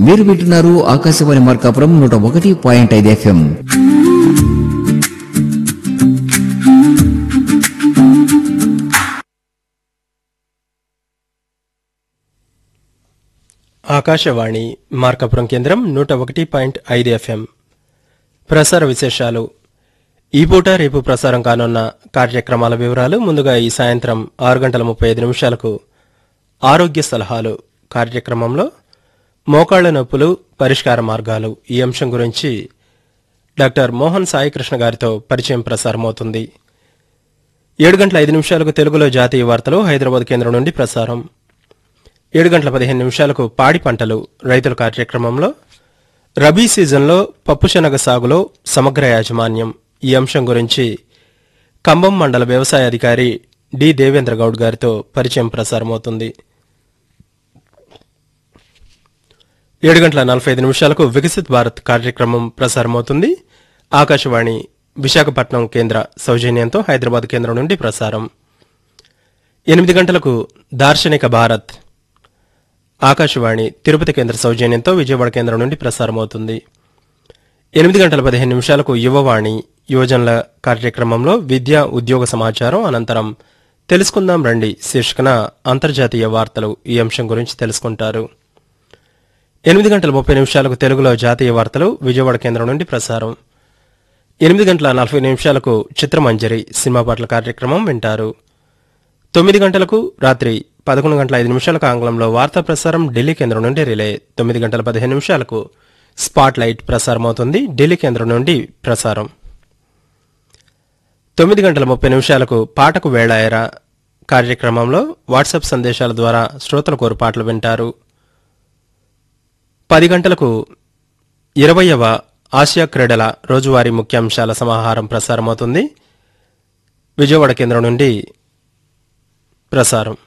మీరు వింటున్నారు ఆకాశవాణి మార్కాపురం 101.5 FM. ఆకాశవాణి మార్కాపురం కేంద్రం 101.5 FM. ప్రసార విశేషాలు. ఈ పూట రేపు ప్రసారం కానున్న కార్యక్రమాల వివరాలు. ముందుగా ఈ సాయంత్రం 6:35 ఆరోగ్య సలహాలు కార్యక్రమంలో మోకాళ్ల నొప్పులు పరిష్కార మార్గాలు ఈ అంశం గురించి డాక్టర్ మోహన్ సాయికృష్ణ గారితో పరిచయం ప్రసారమవుతుంది. 7:05 తెలుగులో జాతీయ వార్తలు హైదరాబాద్ కేంద్రం నుండి ప్రసారం. 7:15 పాడి పంటలు రైతుల కార్యక్రమంలో రబీ సీజన్లో పప్పుశనగ సాగులో సమగ్ర యాజమాన్యం ఈ అంశం గురించి కంబం మండల వ్యవసాయ అధికారి డి దేవేంద్ర గౌడ్ గారితో పరిచయం ప్రసారమవుతుంది. 7:45 వికసిత్ భారత్ కార్యక్రమం ప్రసారమవుతుంది. ఆకాశవాణి విశాఖపట్నం కేంద్ర సౌజన్యంతో హైదరాబాద్ కేంద్రం నుండి ప్రసారం. 8 గంటలకు దార్శనిక భారత్ ఆకాశవాణి తిరుపతి కేంద్ర సౌజన్యంతో విజయవాడ కేంద్రం నుండి ప్రసారమవుతుంది. 8:15 యువవాణి యువజనుల కార్యక్రమంలో విద్యా ఉద్యోగ సమాచారం అనంతరం తెలుసుకుందాం రండి శీర్షికన అంతర్జాతీయ వార్తలు ఈ అంశం గురించి తెలుసుకుంటారు. 8:30 తెలుగులో జాతీయ వార్తలు విజయవాడ కేంద్రం నుండి ప్రసారం. 8:40 చిత్రమంజరి సినిమా పాటల కార్యక్రమం వింటారు. 9 గంటలకు రాత్రి 11:05 ఆంగ్లంలో వార్తా ప్రసారం ఢిల్లీ కేంద్రం నుండి రిలే. 9:15 స్పాట్ లైట్ ప్రసారమవుతుంది ఢిల్లీ కేంద్రం నుండి ప్రసారం. 9:30 పాటకు వేళాయరా కార్యక్రమంలో వాట్సాప్ సందేశాల ద్వారా శ్రోతల కోరు పాటలు వింటారు. 10 గంటలకు 20వ ఆసియా క్రీడల రోజువారీ ముఖ్యాంశాల సమాహారం ప్రసారమవుతుంది విజయవాడ కేంద్రం నుండి ప్రసారం.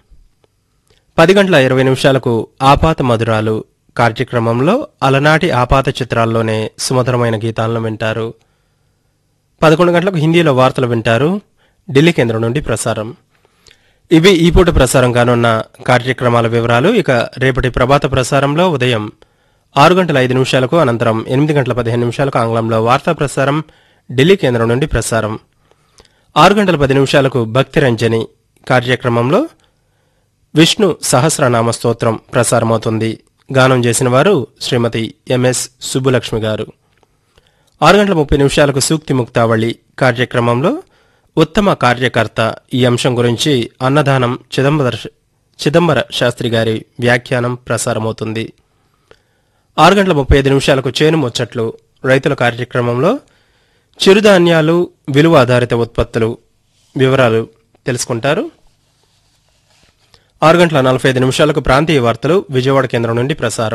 10:20 ఆపాత మధురాలు కార్యక్రమంలో అలనాటి ఆపాత చిత్రాల్లోనే సుమధురమైన గీతాలను వింటారు. 11 గంటలకు హిందీలో వార్తలు వింటారు ఢిల్లీ కేంద్రం నుండి ప్రసారం. ఇవి ఈ పూట ప్రసారం కానున్న కార్యక్రమాల వివరాలు. ఇక రేపటి ప్రభాత ప్రసారంలో ఉదయం 6:05 అనంతరం 8:15 ఆంగ్లంలో వార్తా ప్రసారం ఢిల్లీ కేంద్రం నుండి ప్రసారం. 6:10 భక్తి రంజని కార్యక్రమంలో విష్ణు సహస్రనామ స్తోత్రం ప్రసారమవుతుంది. గానం చేసిన వారు శ్రీమతి ఎంఎస్ సుబ్బులక్ష్మి గారు. 6:30 సూక్తి ముక్తావళి కార్యక్రమంలో ఉత్తమ కార్యకర్త ఈ అంశం గురించి అన్నదానం చిదంబర శాస్త్రి గారి వ్యాఖ్యానం ప్రసారమవుతుంది. 6:35 చేను ముచ్చట్లు రైతుల కార్యక్రమంలో చిరుధాన్యాలు విలువ ఆధారిత ఉత్పత్తులు వివరాలు తెలుసుకుంటారు. 6:45 ప్రాంతీయ వార్తలు విజయవాడ కేంద్రం నుండి ప్రసారం.